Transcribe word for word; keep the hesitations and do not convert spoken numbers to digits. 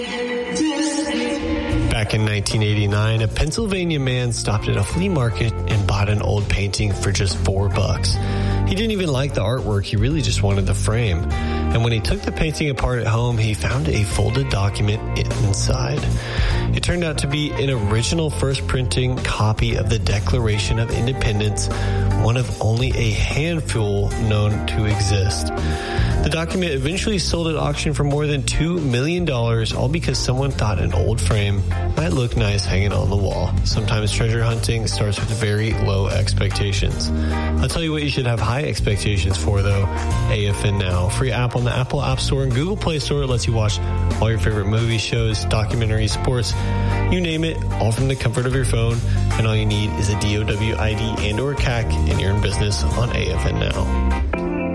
Back in nineteen eighty-nine, a Pennsylvania man stopped at a flea market and bought an old painting for just four bucks. He didn't even like the artwork, he really just wanted the frame. And when he took the painting apart at home, he found a folded document inside. It turned out to be an original first printing copy of the Declaration of Independence, one of only a handful known to exist. The document eventually sold at auction for more than two million dollars, all because someone thought an old frame might look nice hanging on the wall. Sometimes treasure hunting starts with very low expectations. I'll tell you what you should have high expectations for, though. A F N Now. Free app on the Apple App Store and Google Play Store. It lets you watch all your favorite movies, shows, documentaries, sports, you name it, all from the comfort of your phone. And all you need is a D O W I D and or C A C, and you're in business on A F N Now.